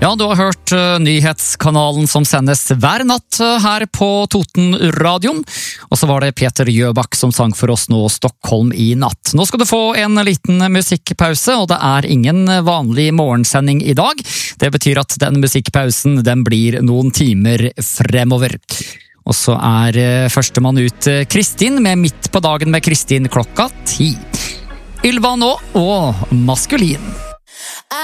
Ja, du har hørt nyhetskanalen som sendes hver natt her på Totenradion. Og så var det Peter Gjøbak som sang for oss nå Stockholm i natt. Nå skal du få en liten musikkpause, og det er ingen vanlig morgensending i dag. Det betyr at den musikkpausen den blir noen timer fremover. Og så er førstemann ut Kristin med Midt på dagen med Kristin klokka 10. Ylva nå og Maskulin.